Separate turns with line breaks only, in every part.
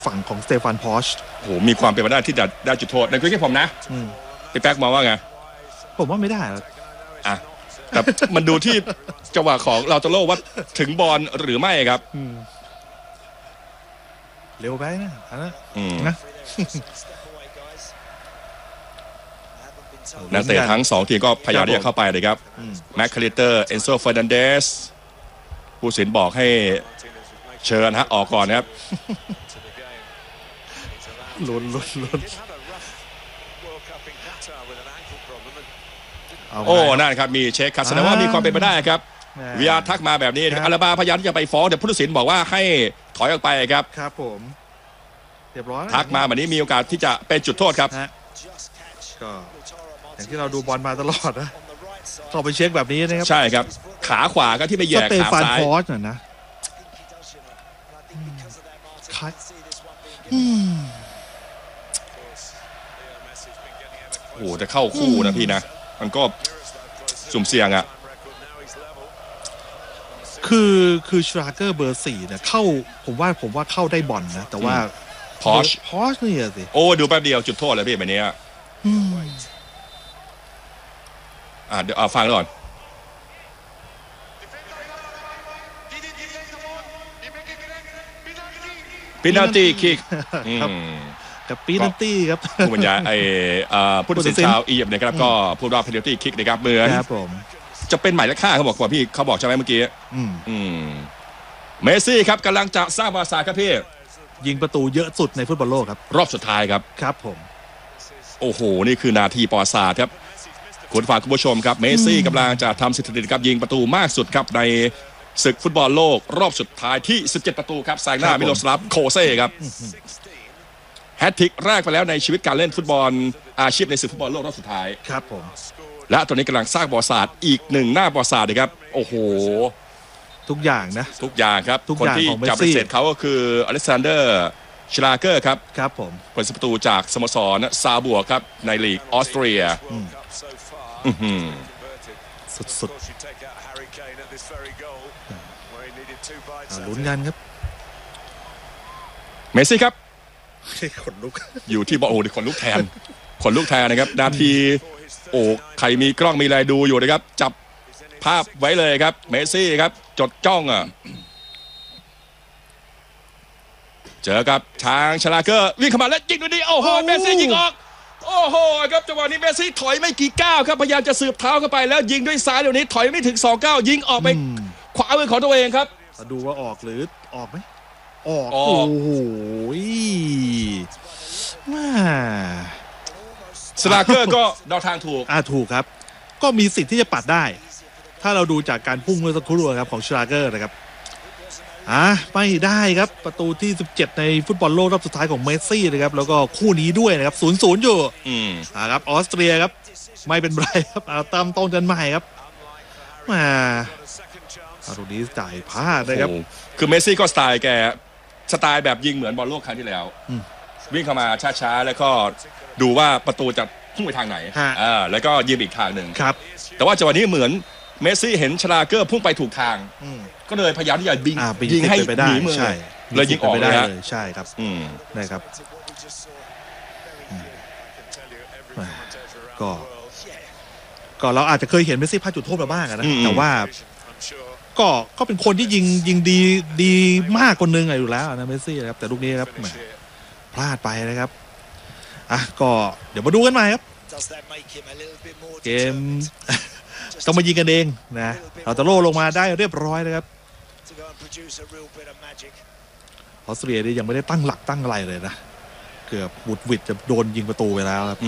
ฝั่งของสเตฟานพอช
โหมีความเป็นไปได้ที่จะได้จุดโทษในคุยกับผมนะพี่แป๊กมองว่าไง
ผมว่าไม่ได้
อ่ะแต่มันดูที่จังหวะของลาโตโร่ว่าถึงบอลหรือไม่ครับ
เร็วไปนะ
นักเตะทั้ง2ทีมก็พยายามที่จะเข้าไปเลยครับแม็กคาลิสเตอร์เอนโซเฟอร์นันเดสผู้สินบอกให้เชิญฮะออกก่อนนะครับ
ลุ้น
โอ้นั่นครับมีเช็คครับแสดงว่ามีความเป็นไปได้ครับวิอาทักมาแบบนี้อาราบาพยายามที่จะไปฟ้องแต่ผู้ตัดสินบอกว่าให้ถอยออกไปครับ
ครับผมเรียบร้อย
ทักมาแบบนี้มีโอกาสที่จะเป็นจุดโทษครับ
ก็อย่างที่เราดูบอลมาตลอดนะต่อไปเช็คแบบนี้นะครับ
ใช่ครับขาขวาก็ที่ไปแย่ขาซ้าย
ฟอสนะ
โอ้จะเข้าคู่นะพี่นะมันก็สุ่มเสี่ยงอ่ะ
คือชราเกอร์เบอร์4เนี่ยเข้าผมว่าเข้าได้บอลนะแต่ว่า
พอช
นี่สิ
โอ้ดูแป๊บเดียวจุดโทษเลยพี่แบบนี้เดี๋ยวฟังก่อนปินัลตี้คิก
กับปีนัลตี้ครับ
ผู้บรรยายผู้ตัดสินชาวอียิปต์นะครับก็พูดว่าปินัลตี้คิกนะครับเมื่อจะเป็นหมายเลข5เขาบอกว่าพี่เขาบอกใช่ไหมเมื่อกี้เมสซี่ครับกำลังจะสร้างประวัติศาสตร์ครับพี่
ยิงประตูเยอะสุดในฟุตบอลโลกครับ
รอบสุดท้ายครับ
ครับผม
โอ้โหนี่คือนาทีประวัติศาสตร์ครับคุณฝากคุณผู้ชมครับเมสซี่กำลังจะทำสถิติครับยิงประตูมากสุดครับในศึกฟุตบอลโลกรอบสุดท้ายที่17ประตูครับแซงหน้ามิโลสลาฟโคเซ่ครับแฮตทริกแรกไปแล้วในชีวิตการเล่นฟุตบอลอาชีพในศึกฟุตบอลโลกรอบสุดท้าย
ครับผม
และตอนนี้กำลังสร้างประวัติศาสตร์อีก1หน้าประวัติศาสตร์เลยครับโอ้โห
ทุกอย่างนะ
ทุกอย่างครับคนที่จับเสร็จเขาก็คืออเล็กซานเดอร์ชลาเกอร์ครับ
ครับผม
เป็นประตูจากสโมสรซาบัวครับในลีกออสเตรีย
สุดลุ้นกันครับ
เมสซี่ครับ
ขนลุก
อยู่ที่บอลโอ้ขนลุกแทนนะครับนาทีโอ้ใครมีกล้องมีอะไรดูอยู่นะครับจับภาพไว้เลยครับเมสซี่ครับจดจ้องเจอกับทางชลาเกอร์วิ่งเข้ามาแล้วยิงดูดีโอ้โหเมสซี่ยิงออกโอ้โหครับจังหวะนี้เมสซี่ถอยไม่กี่ก้าวครับพยายามจะสืบเท้าเข้าไปแล้วยิงด้วยซ้ายเดี๋ยวนี้ถอยไม่ถึง2 ก้าวยิงออกไปขวามือของตัวเองครับ
ดูว่าออกหรือออกไหมออกโอ้โห
ชลาเกอร์ก็เดาทางถูก
ถูกครับก็มีสิทธิ์ที่จะปัดได้ถ้าเราดูจากการพุ่งเมื่อสักครู่ครับของชลาเกอร์นะครับไม่ได้ครับประตูที่17ในฟุตบอลโลกรอบสุดท้ายของเมสซี่นะครับแล้วก็คู่นี้ด้วยนะครับ 0-0 อยู่ครับออสเตรียครับไม่เป็นไรครับตามต้นกันใหม่ครับตรงนี้จ่ายพลาดนะครับ
คือเมสซี่ก็สไตล์แบบยิงเหมือนบอลโลกครั้งที่แล้ววิ่งเข้ามาช้าๆแล้วก็ดูว่าประตูจะพุ่งไปทางไหนแล้วก็ยิงอีกทางหนึ่ง
ครับ
แต่ว่าจังหวะนี้เหมือนเมสซี่เห็นชลาเกอร์พุ่งไปถูกทางก็เลยพยายามที่จะยิงให้หนีมือเลยยิงออกเลย
ใช่ครับได้ครับก็เราอาจจะเคยเห็นเมสซี่พลาดจุดโทษมาบ้างนะแต่ว่าก็เป็นคนที่ยิงดีมากคนนึงอยู่แล้วนะเมสซี่ครับแต่ลูกนี้ครับพลาดไปนะครับก็เดี๋ยวมาดูกันใหม่ครับเกมต้องมายิงกันเองนะเราจะโล่ลงมาได้เรียบร้อยนะครับออสเตรียนี่ยังไม่ได้ตั้งหลักตั้งอะไรเลยนะเกือบบุดวิดจะโดนยิงประตูไปแล้วครับ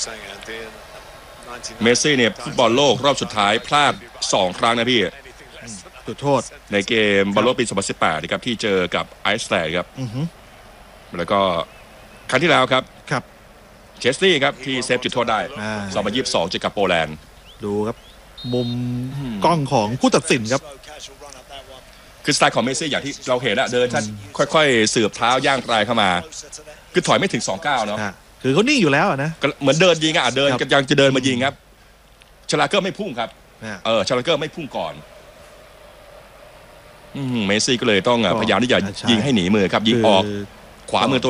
เมสซี่เนี่ยฟุตบอลโลกรอบสุดท้ายพลาด2 ครั้งนะพี่
จุดโทษ
ในเกมบอลโลกปี 2018 นะครับที่เจอกับไอซ์แลนด์ครับแล้วก็ครั้งที่แล้วครับเชสลี่ครับที่เซฟจุดโทษได้2022เจอกับโปแลนด์
ดูครับมุมกล้องของผู้ตัดสินครับ
คือสไตล์ของเมสซี่อย่างที่เราเห็นอะเดินท่านค่อยๆสืบเท้าย่างไกลเข้ามาคือถอยไม่ถึง2 ก้าวเนาะ
คือเขานิ่งอยู่แล้วนะ
เหมือนเดินยิงเดินยังจะเดินมายิงครับชลาเกอร์ไม่พุ่งครับชลาเกอร์ไม่พุ่งก่อนเมสซี่ก็เลยต้องพยายามที่จะยิงให้หนีมือครับยิงออกขวามือตัว